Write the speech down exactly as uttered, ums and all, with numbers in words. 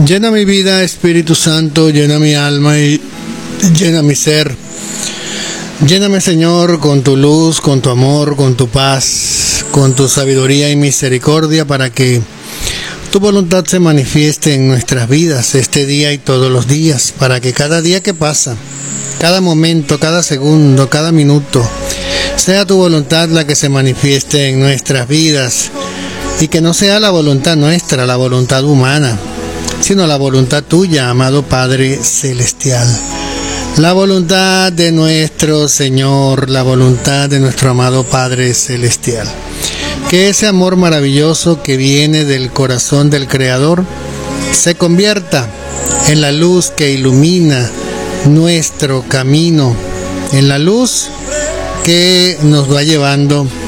Llena mi vida, Espíritu Santo, llena mi alma y llena mi ser. Lléname, Señor, con tu luz, con tu amor, con tu paz, con tu sabiduría y misericordia, para que tu voluntad se manifieste en nuestras vidas este día y todos los días, para que cada día que pasa, cada momento, cada segundo, cada minuto, sea tu voluntad la que se manifieste en nuestras vidas, y que no sea la voluntad nuestra, la voluntad humana, sino la voluntad tuya, amado Padre Celestial. La voluntad de nuestro Señor, la voluntad de nuestro amado Padre Celestial. Que ese amor maravilloso que viene del corazón del Creador se convierta en la luz que ilumina nuestro camino, en la luz que nos va llevando